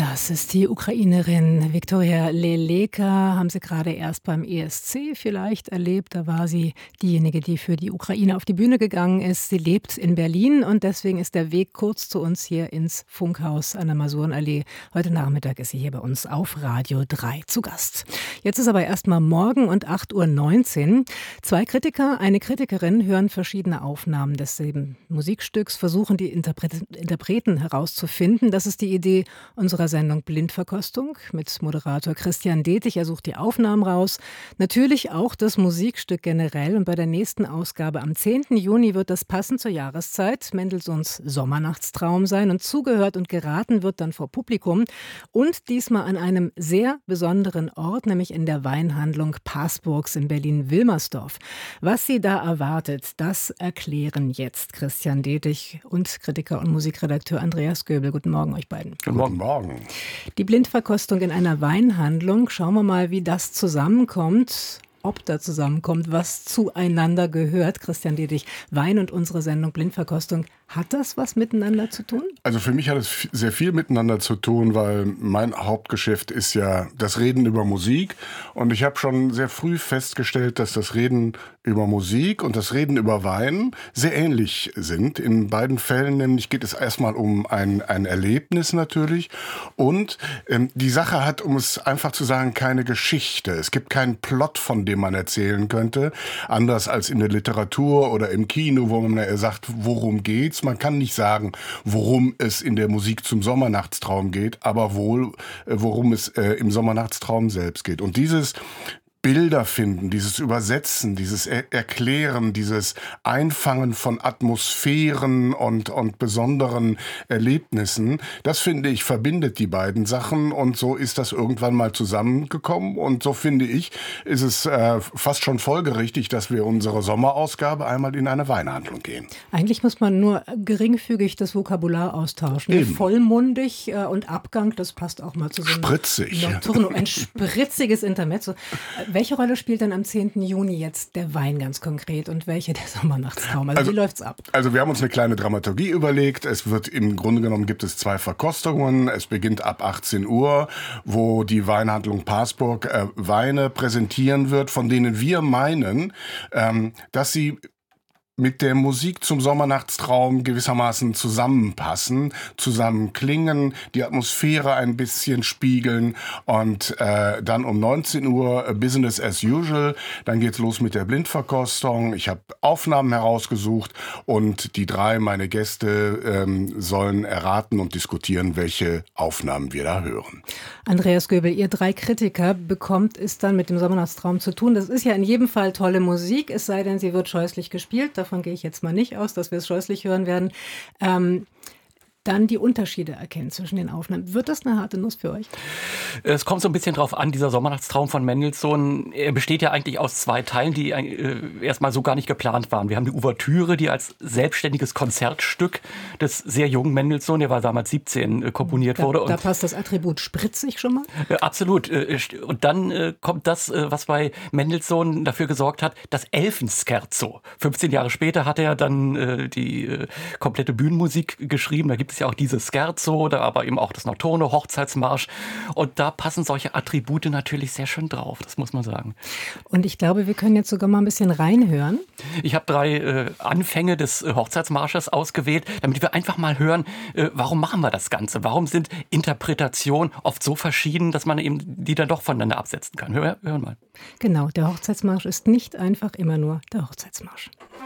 Das ist die Ukrainerin Viktoria Leleka. Haben Sie gerade erst beim ESC vielleicht erlebt. Da war sie diejenige, die für die Ukraine auf die Bühne gegangen ist. Sie lebt in Berlin und deswegen ist der Weg kurz zu uns hier ins Funkhaus an der Masurenallee. Heute Nachmittag ist sie hier bei uns auf Radio 3 zu Gast. Jetzt ist aber erst mal morgen und 8:19 Uhr. Zwei Kritiker, eine Kritikerin hören verschiedene Aufnahmen desselben Musikstücks, versuchen die Interpreten herauszufinden. Das ist die Idee unserer Sendung Blindverkostung mit Moderator Christian Detig. Er sucht die Aufnahmen raus. Natürlich auch das Musikstück generell. Und bei der nächsten Ausgabe am 10. Juni wird das passend zur Jahreszeit Mendelssohns Sommernachtstraum sein. Und zugehört und geraten wird dann vor Publikum. Und diesmal an einem sehr besonderen Ort, nämlich in der Weinhandlung Parsburgs in Berlin-Wilmersdorf. Was Sie da erwartet, das erklären jetzt Christian Detig und Kritiker und Musikredakteur Andreas Göbel. Guten Morgen euch beiden. Guten Morgen. Die Blindverkostung in einer Weinhandlung. Schauen wir mal, wie das zusammenkommt. Ob da zusammenkommt, was zueinander gehört. Christian Detig, Wein und unsere Sendung Blindverkostung. Hat das was miteinander zu tun? Also für mich hat es sehr viel miteinander zu tun, weil mein Hauptgeschäft ist ja das Reden über Musik. Und ich habe schon sehr früh festgestellt, dass das Reden über Musik und das Reden über Wein sehr ähnlich sind. In beiden Fällen nämlich geht es erstmal um ein Erlebnis natürlich. Und die Sache hat, um es einfach zu sagen, keine Geschichte. Es gibt keinen Plot, von dem man erzählen könnte. Anders als in der Literatur oder im Kino, wo man ja sagt, worum geht's? Man kann nicht sagen, worum es in der Musik zum Sommernachtstraum geht, aber wohl, worum es im Sommernachtstraum selbst geht. Und dieses Bilder finden, dieses Übersetzen, dieses Erklären, dieses Einfangen von Atmosphären und besonderen Erlebnissen, das finde ich, verbindet die beiden Sachen und so ist das irgendwann mal zusammengekommen und so finde ich, ist es fast schon folgerichtig, dass wir unsere Sommerausgabe einmal in eine Weinhandlung gehen. Eigentlich muss man nur geringfügig das Vokabular austauschen. Eben. Vollmundig und Abgang, das passt auch mal zu so einem Spritzig. Nocturno, ein spritziges Intermezzo. Welche Rolle spielt denn am 10. Juni jetzt der Wein ganz konkret und welche der Sommernachtstraum? Also wie läuft's ab? Also wir haben uns eine kleine Dramaturgie überlegt. Es wird im Grunde genommen gibt es 2 Verkostungen. Es beginnt ab 18 Uhr, wo die Weinhandlung Parsburg Weine präsentieren wird, von denen wir meinen, dass sie mit der Musik zum Sommernachtstraum gewissermaßen zusammenpassen, zusammenklingen, die Atmosphäre ein bisschen spiegeln und dann um 19 Uhr Business as usual, dann geht's los mit der Blindverkostung. Ich habe Aufnahmen herausgesucht und die 3, meine Gäste, sollen erraten und diskutieren, welche Aufnahmen wir da hören. Andreas Göbel, ihr 3 Kritiker bekommt es dann mit dem Sommernachtstraum zu tun. Das ist ja in jedem Fall tolle Musik, es sei denn, sie wird scheußlich gespielt. Davon gehe ich jetzt mal nicht aus, dass wir es scheußlich hören werden. Dann die Unterschiede erkennen zwischen den Aufnahmen. Wird das eine harte Nuss für euch? Es kommt so ein bisschen drauf an, dieser Sommernachtstraum von Mendelssohn, er besteht ja eigentlich aus 2 Teilen, die erstmal so gar nicht geplant waren. Wir haben die Ouvertüre, die als selbstständiges Konzertstück des sehr jungen Mendelssohn, der war damals 17, komponiert wurde. Da passt das Attribut spritzig schon mal? Absolut. Und dann kommt das, was bei Mendelssohn dafür gesorgt hat, das Elfenscherzo. 15 Jahre später hat er dann die komplette Bühnenmusik geschrieben. Da gibt es ja auch dieses Scherzo, da aber eben auch das Nocturno, Hochzeitsmarsch. Und da passen solche Attribute natürlich sehr schön drauf, das muss man sagen. Und ich glaube, wir können jetzt sogar mal ein bisschen reinhören. Ich habe 3 Anfänge des Hochzeitsmarsches ausgewählt, damit wir einfach mal hören, warum machen wir das Ganze? Warum sind Interpretationen oft so verschieden, dass man eben die dann doch voneinander absetzen kann? Hören mal. Genau, der Hochzeitsmarsch ist nicht einfach immer nur der Hochzeitsmarsch.